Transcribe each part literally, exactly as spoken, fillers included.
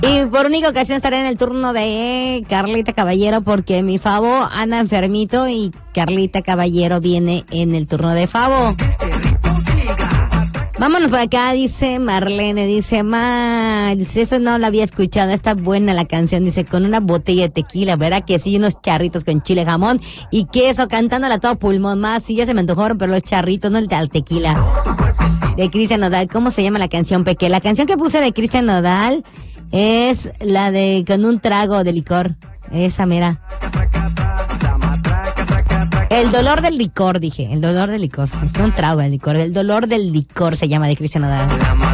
Y por única ocasión estaré en el turno de Carlita Caballero porque mi Favo anda enfermito y Carlita Caballero viene en el turno de Favo. Vámonos por acá, dice Marlene, dice, ma, dice, eso no lo había escuchado, está buena la canción, dice, con una botella de tequila, ¿verdad que sí? Unos charritos con chile, jamón y queso, cantándola a todo pulmón, más, sí, ya se me antojaron, pero los charritos, no el, el tequila. De Cristian Nodal, ¿cómo se llama la canción, Peque? La canción que puse de Cristian Nodal es la de con un trago de licor, esa mera. El dolor del licor, dije, el dolor del licor. Es un trago del licor. El dolor del licor se llama de Cristian Nodal.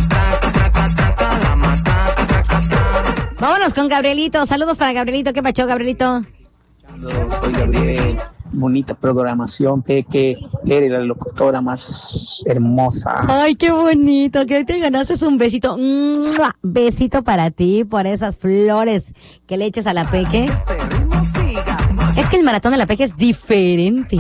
Vámonos con Gabrielito. Saludos para Gabrielito. ¿Qué pacho, Gabrielito? Soy Gabriel. Bonita programación, Peque. Eres la locutora más hermosa. Ay, qué bonito. Que te ganaste un besito. ¡Mua! Besito para ti por esas flores que le echas a la Peque. Es que el maratón de la Peque es diferente.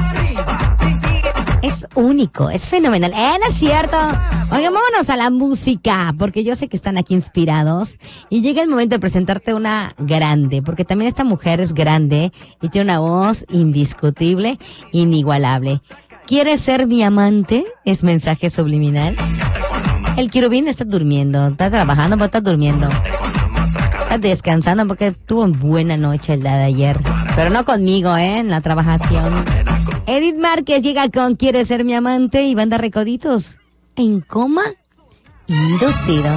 Es único, es fenomenal. ¡Eh, no es cierto! Oigan, vámonos a la música, porque yo sé que están aquí inspirados. Y llega el momento de presentarte una grande, porque también esta mujer es grande y tiene una voz indiscutible, inigualable. ¿Quieres ser mi amante? Es mensaje subliminal. El querubín está durmiendo, está trabajando, pero está durmiendo. Está descansando porque tuvo una buena noche el día de ayer. Pero no conmigo, ¿eh? En la trabajación. Edith Márquez llega con ¿Quieres ser mi amante? Y Banda Recoditos. En coma inducido.